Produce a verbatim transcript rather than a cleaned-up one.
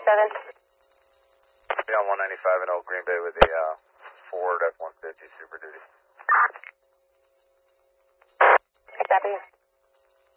seven. Yeah, on one ninety-five in Oak Green Bay with a uh, Ford F one fifty Super Duty.